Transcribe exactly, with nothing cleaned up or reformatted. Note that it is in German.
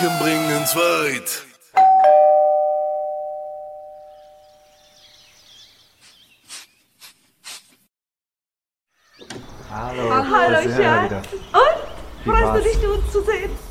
Bringen's weit. Hallo. Hallo, Schatz. Und? Wie Freust war's? du dich, uns zu sehen?